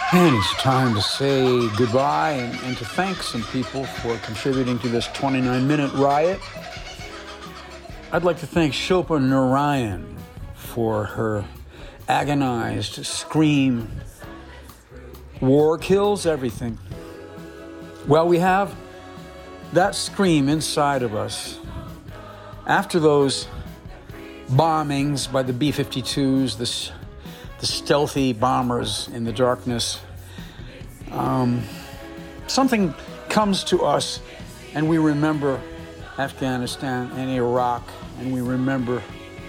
And it's time to say goodbye and to thank some people for contributing to this 29-minute riot. I'd like to thank Shilpa Narayan for her agonized scream, "War kills everything." Well, we have that scream inside of us after those bombings by the B-52s, the stealthy bombers in the darkness. Something comes to us and we remember Afghanistan and Iraq, and we remember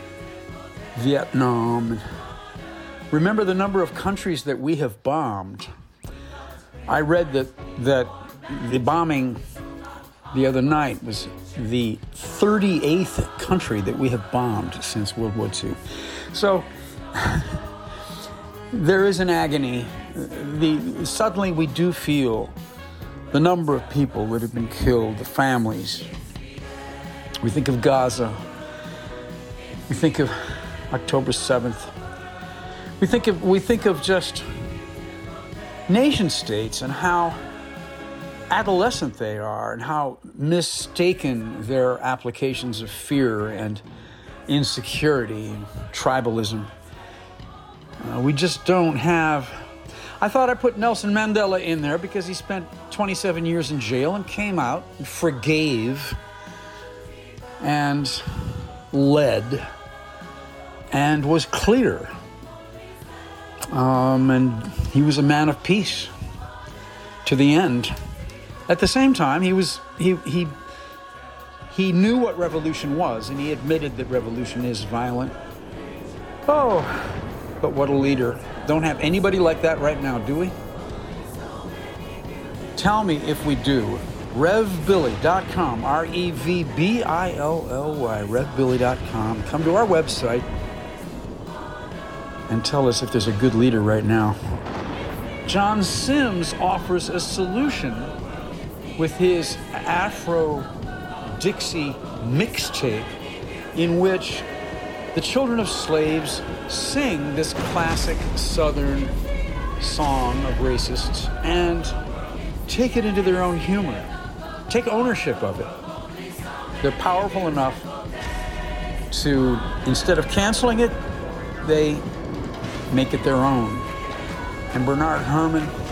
Vietnam. Remember the number of countries that we have bombed. I read that the bombing the other night was the 38th country that we have bombed since World War II. So there is an agony. Suddenly we do feel the number of people that have been killed, the families. We think of Gaza. We think of October 7th. We think of just nation states and how adolescent they are and how mistaken their applications of fear and insecurity and tribalism. We just don't have... I thought I put Nelson Mandela in there because he spent 27 years in jail and came out and forgave and led and was clear. And he was a man of peace to the end. At the same time, he knew what revolution was, and he admitted that revolution is violent. Oh, but what a leader. Don't have anybody like that right now, do we? Tell me if we do. RevBilly.com, RevBilly, RevBilly.com. Come to our website and tell us if there's a good leader right now. John Sims offers a solution with his Afro-Dixie mixtape in which the children of slaves sing this classic Southern song of racists and take it into their own humor. Take ownership of it. They're powerful enough to, instead of canceling it, they make it their own. And Bernard Herrmann